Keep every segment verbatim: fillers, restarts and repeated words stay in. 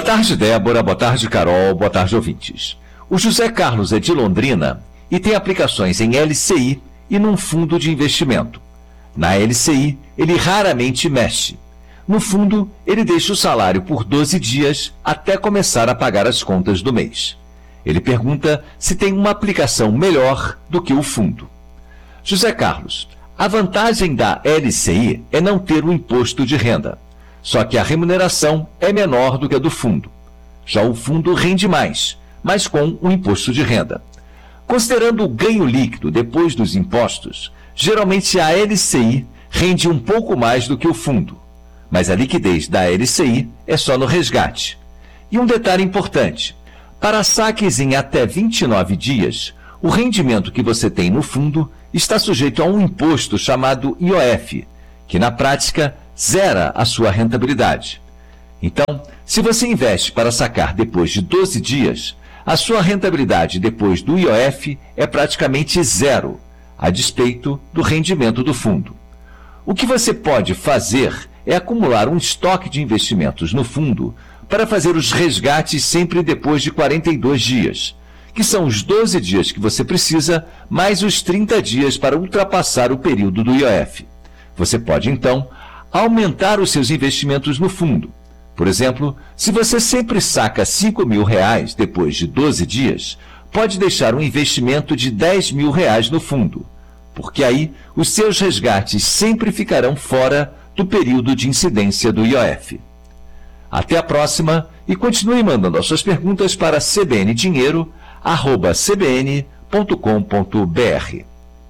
Boa tarde, Débora. Boa tarde, Carol. Boa tarde, ouvintes. O José Carlos é de Londrina e tem aplicações em L C I e num fundo de investimento. Na L C I, ele raramente mexe. No fundo, ele deixa o salário por doze dias até começar a pagar as contas do mês. Ele pergunta se tem uma aplicação melhor do que o fundo. José Carlos, a vantagem da L C I é não ter o imposto de renda. Só que a remuneração é menor do que a do fundo. Já o fundo rende mais, mas com o imposto de renda. Considerando o ganho líquido depois dos impostos, geralmente a L C I rende um pouco mais do que o fundo. Mas a liquidez da L C I é só no resgate. E um detalhe importante, para saques em até vinte e nove dias, o rendimento que você tem no fundo está sujeito a um imposto chamado I O F, que na prática zera a sua rentabilidade. Então, se você investe para sacar depois de doze dias, a sua rentabilidade depois do I O F é praticamente zero, a despeito do rendimento do fundo. O que você pode fazer é acumular um estoque de investimentos no fundo para fazer os resgates sempre depois de quarenta e dois dias, que são os doze dias que você precisa, mais os trinta dias para ultrapassar o período do I O F. Você pode, então, aumentar os seus investimentos no fundo. Por exemplo, se você sempre saca cinco mil reais depois de doze dias, pode deixar um investimento de dez mil reais no fundo, porque aí os seus resgates sempre ficarão fora do período de incidência do I O F. Até a próxima e continue mandando as suas perguntas para c b n dinheiro arroba c b n ponto com ponto b r.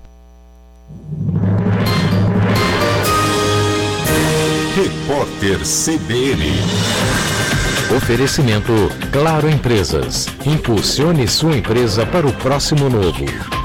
Repórter C B N. Oferecimento Claro Empresas. Impulsione sua empresa para o próximo novo.